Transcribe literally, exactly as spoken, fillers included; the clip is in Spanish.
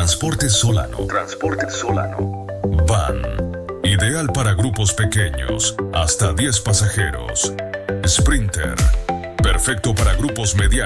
Transporte Solano. Transporte Solano. Van. Ideal para grupos pequeños, hasta diez pasajeros. Sprinter. Perfecto para grupos medianos.